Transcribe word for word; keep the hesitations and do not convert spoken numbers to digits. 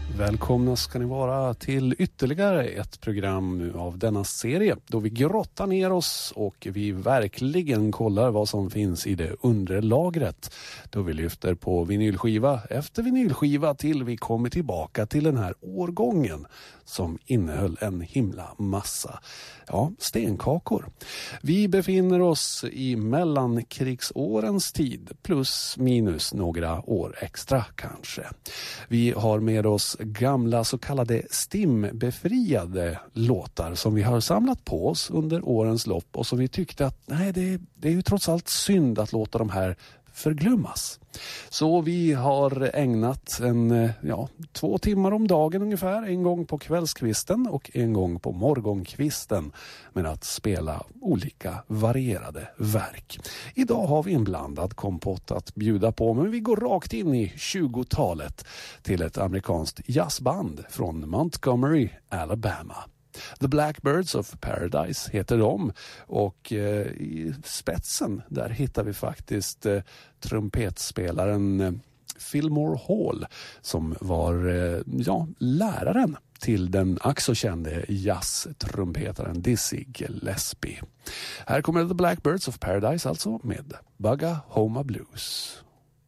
Välkomna ska ni vara till ytterligare ett program av denna serie då vi grottar ner oss och vi verkligen kollar vad som finns i det undre lagret. Då vi lyfter på vinylskiva efter vinylskiva till vi kommer tillbaka till den här årgången som innehöll en himla massa, ja, stenkakor. Vi befinner oss i mellankrigsårens tid plus minus några år extra kanske. Vi har med oss gamla så kallade stimbefriade låtar som vi har samlat på oss under årens lopp och som vi tyckte att nej, det, det är ju trots allt synd att låta de här förglömmas. Så vi har ägnat en, ja, två timmar om dagen ungefär, en gång på kvällskvisten och en gång på morgonkvisten med att spela olika varierade verk. Idag har vi en blandad kompott att bjuda på, men vi går rakt in i tjugotalet till ett amerikanskt jazzband från Montgomery, Alabama. The Blackbirds of Paradise heter de och eh, i spetsen där hittar vi faktiskt eh, trumpetspelaren eh, Fillmore Hall som var eh, ja, läraren till den också kände jazztrumpetaren Dizzy Gillespie. Här kommer The Blackbirds of Paradise alltså med Bugga Homa Blues.